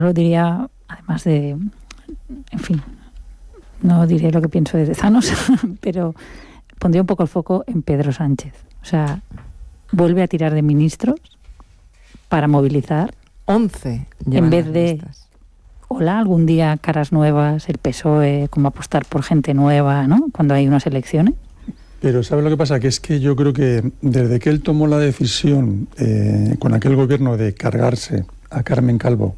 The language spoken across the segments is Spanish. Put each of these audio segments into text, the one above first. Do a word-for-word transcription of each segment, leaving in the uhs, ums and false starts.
Lo diría, además de, en fin, no diré lo que pienso de Tezanos, pero pondría un poco el foco en Pedro Sánchez. O sea, vuelve a tirar de ministros para movilizar. once. En vez de, listas. Hola, algún día caras nuevas, el P S O E, como apostar por gente nueva, ¿no? Cuando hay unas elecciones. Pero ¿sabe lo que pasa? Que es que yo creo que desde que él tomó la decisión eh, con aquel gobierno de cargarse a Carmen Calvo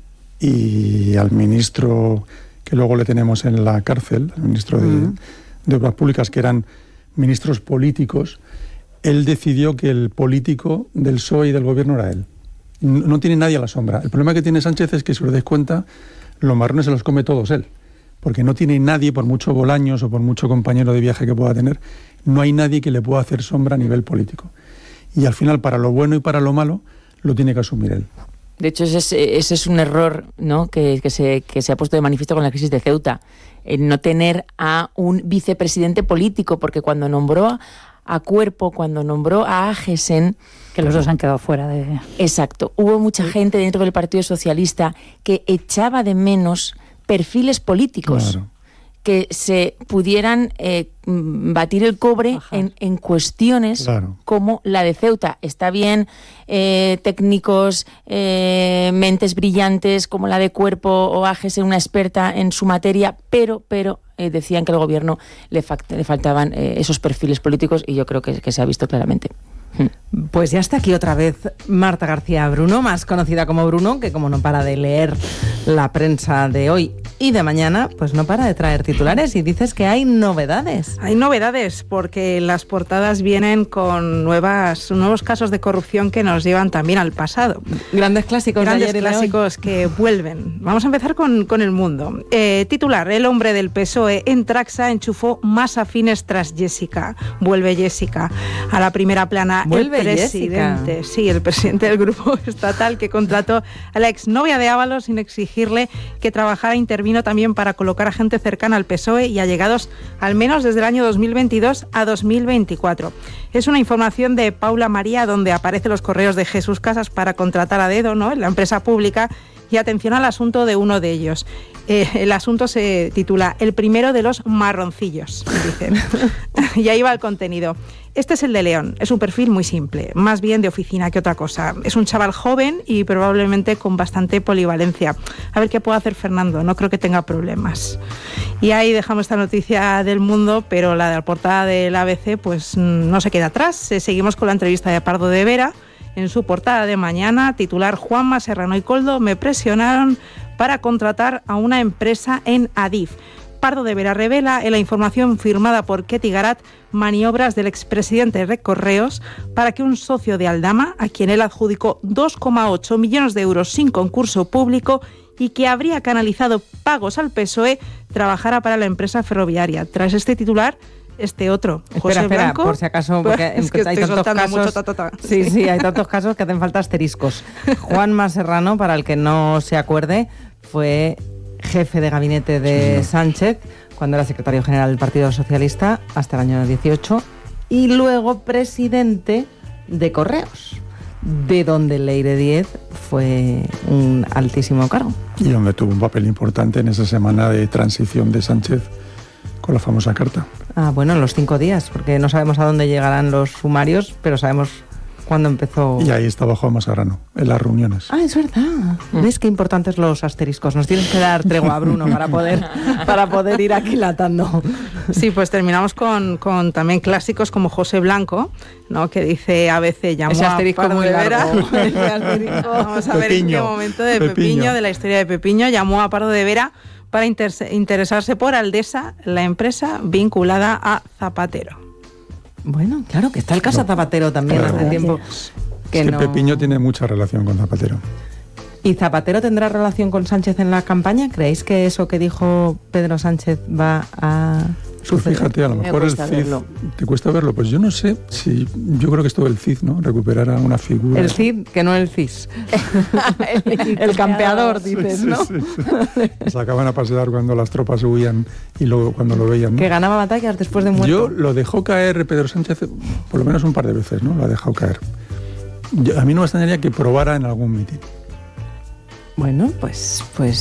y al ministro que luego le tenemos en la cárcel, el ministro de, uh-huh. de Obras Públicas, que eran ministros políticos, él decidió que el político del P S O E y del gobierno era él. No, no tiene nadie a la sombra. El problema que tiene Sánchez es que, si os dais cuenta, los marrones se los come todos él. Porque no tiene nadie, por mucho Bolaños o por mucho compañero de viaje que pueda tener, no hay nadie que le pueda hacer sombra a nivel político. Y al final, para lo bueno y para lo malo, lo tiene que asumir él. De hecho, ese es, ese es un error, ¿no?, que, que, se, que se ha puesto de manifiesto con la crisis de Ceuta. El no tener a un vicepresidente político, porque cuando nombró a Cuerpo, cuando nombró a Agesen... Que los dos han quedado fuera de... Exacto. Hubo mucha gente dentro del Partido Socialista que echaba de menos perfiles políticos. Claro. Que se pudieran eh, batir el cobre en, en cuestiones claro. como la de Ceuta. Está bien eh, técnicos, eh, mentes brillantes como la de Cuerpo o Agesen, una experta en su materia, pero, pero eh, decían que al gobierno le, fact- le faltaban eh, esos perfiles políticos, y yo creo que, que se ha visto claramente. Pues ya está aquí otra vez Marta García Bruno, más conocida como Bruno, que como no para de leer la prensa de hoy y de mañana, pues no para de traer titulares, y dices que hay novedades. Hay novedades porque las portadas vienen con nuevas, nuevos casos de corrupción que nos llevan también al pasado. Grandes clásicos Grandes de ayer y clásicos que vuelven. Vamos a empezar con, con El Mundo. Eh, titular: el hombre del P S O E en Traxa enchufó más afines tras Jessica. Vuelve Jessica a la primera plana. Vuelve el presidente, Jessica. Sí, el presidente del grupo estatal que contrató a la exnovia de Ábalos sin exigirle que trabajara, intervino también para colocar a gente cercana al P S O E y allegados al menos desde el año dos mil veintidós a dos mil veinticuatro. Es una información de Paula María, donde aparecen los correos de Jesús Casas para contratar a dedo, ¿no?, en la empresa pública. Y atención al asunto de uno de ellos. Eh, el asunto se titula El primero de los marroncillos, dicen. Y ahí va el contenido. Este es el de León. Es un perfil muy simple, más bien de oficina que otra cosa. Es un chaval joven y probablemente con bastante polivalencia. A ver qué puede hacer Fernando, no creo que tenga problemas. Y ahí dejamos esta noticia del Mundo, pero la de la portada del A B C pues no se queda atrás. Seguimos con la entrevista de Pardo de Vera. En su portada de mañana, titular: Juanma, Serrano y Koldo me presionaron para contratar a una empresa en Adif. Pardo de Vera revela en la información firmada por Ketty Garat maniobras del expresidente de Correos para que un socio de Aldama, a quien él adjudicó dos coma ocho millones de euros sin concurso público y que habría canalizado pagos al P S O E, trabajara para la empresa ferroviaria. Tras este titular, este otro, José espera, espera, Blanco, por si acaso, porque es que hay estoy tantos casos, mucho, ta, ta, ta. Sí, sí, hay tantos casos que hacen falta asteriscos. Juanma Serrano, para el que no se acuerde, fue jefe de gabinete de sí, Sánchez cuando era secretario general del Partido Socialista hasta el año dieciocho, y luego presidente de Correos, de donde Leire Díez fue un altísimo cargo. Y donde tuvo un papel importante en esa semana de transición de Sánchez con la famosa carta. Ah, bueno, en los cinco días, porque no sabemos a dónde llegarán los sumarios, pero sabemos cuándo empezó. Y ahí estaba Juanma Serrano, en las reuniones. Ah, es verdad. ¿Ves qué importantes los asteriscos? Nos tienes que dar tregua, Bruno, para poder, para poder ir aquilatando. Sí, pues terminamos con, con también clásicos como José Blanco, ¿no?, que dice A B C llamó ese asterisco a Pardo muy de Vera. Ese asterisco. Vamos a ver en qué momento de Pepiño. Pepiño, de la historia de Pepiño, llamó a Pardo de Vera para inter- interesarse por Aldesa, la empresa vinculada a Zapatero. Bueno, claro, que está el caso Zapatero también, claro, hace tiempo. Que, es que no... Pepiño tiene mucha relación con Zapatero. ¿Y Zapatero tendrá relación con Sánchez en la campaña? ¿Creéis que eso que dijo Pedro Sánchez va a suceder? Pues fíjate, a lo mejor el C I D... Verlo. ¿Te cuesta verlo? Pues yo no sé si... Yo creo que esto del C I D, ¿no? Recuperar a una figura... El C I D, que no el C I S. el, el campeador, dices, sí, ¿no? Sí, sí, sí. Sacaban a pasear cuando las tropas huían y luego cuando lo veían, ¿no? Que ganaba batallas después de muerto. Yo lo dejó caer Pedro Sánchez por lo menos un par de veces, ¿no? Lo ha dejado caer. Yo, a mí no me extrañaría que probara en algún mitin. Bueno, pues, pues